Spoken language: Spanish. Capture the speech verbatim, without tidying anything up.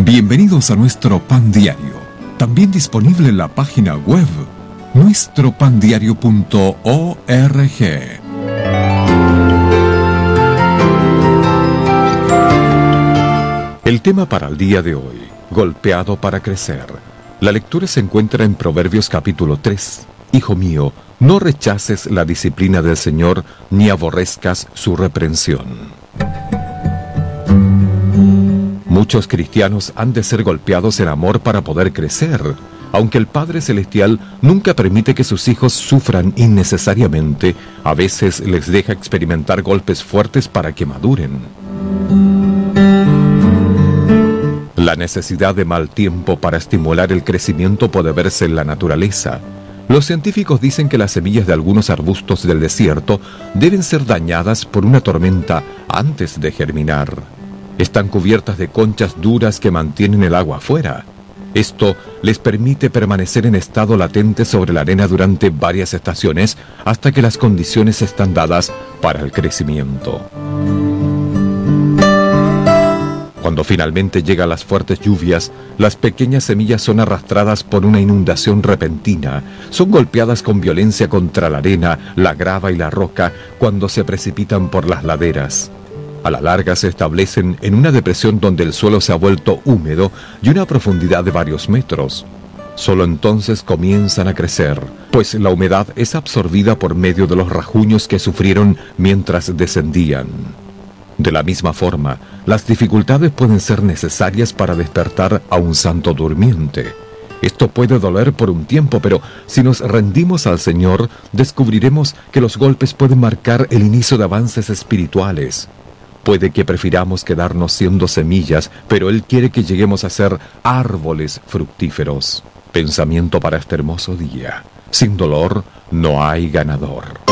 Bienvenidos a nuestro Pan Diario, también disponible en la página web nuestro pan diario punto org. El tema para el día de hoy: golpeado para crecer. La lectura se encuentra en Proverbios capítulo tres. Hijo mío, no rechaces la disciplina del Señor, ni aborrezcas su reprensión. Muchos cristianos han de ser golpeados en amor para poder crecer, aunque el Padre Celestial nunca permite que sus hijos sufran innecesariamente. A veces les deja experimentar golpes fuertes para que maduren. La necesidad de mal tiempo para estimular el crecimiento puede verse en la naturaleza. Los científicos dicen que las semillas de algunos arbustos del desierto deben ser dañadas por una tormenta antes de germinar. Están cubiertas de conchas duras que mantienen el agua afuera. Esto les permite permanecer en estado latente sobre la arena durante varias estaciones hasta que las condiciones están dadas para el crecimiento. Cuando finalmente llegan las fuertes lluvias, las pequeñas semillas son arrastradas por una inundación repentina. Son golpeadas con violencia contra la arena, la grava y la roca cuando se precipitan por las laderas. A la larga se establecen en una depresión donde el suelo se ha vuelto húmedo y una profundidad de varios metros. Solo entonces comienzan a crecer, pues la humedad es absorbida por medio de los rajuños que sufrieron mientras descendían. De la misma forma, las dificultades pueden ser necesarias para despertar a un santo durmiente. Esto puede doler por un tiempo, pero si nos rendimos al Señor, descubriremos que los golpes pueden marcar el inicio de avances espirituales. Puede que prefiramos quedarnos siendo semillas, pero Él quiere que lleguemos a ser árboles fructíferos. Pensamiento para este hermoso día: sin dolor no hay ganador.